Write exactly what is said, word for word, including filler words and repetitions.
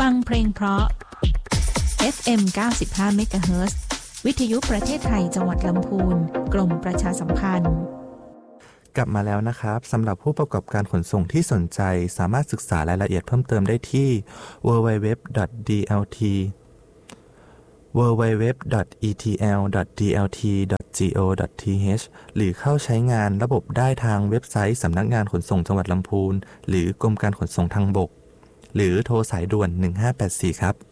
ฟังเพลงเพราะ เอฟ เอ็ม เก้าสิบห้า เมกะเฮิรตซ์ วิทยุประเทศไทยจังหวัดลำพูนกรมประชาสัมพันธ์กลับมาแล้วนะครับสำหรับผู้ประกอบการขนส่งที่สนใจสามารถศึกษารายละเอียดเพิ่มเติมได้ที่ ดับเบิลยู ดับเบิลยู ดับเบิลยู ดอท ดี แอล ที ดับเบิลยู ดับเบิลยู ดับเบิลยู ดอท อี ที แอล ดอท ดี แอล ที ดอท จี โอ ดอท ที เอช หรือเข้าใช้งานระบบได้ทางเว็บไซต์สำนักงานขนส่งจังหวัดลำพูนหรือกรมการขนส่งทางบกหรือโทรสายด่วนหนึ่งห้าแปดสี่ครับ